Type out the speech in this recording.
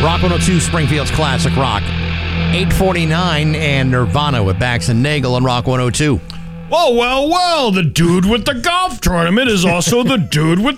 Rock 102, Springfield's classic rock. 8:49 and Nirvana with Bax and Nagel on Rock 102. Well, the dude with the golf tournament is also the dude with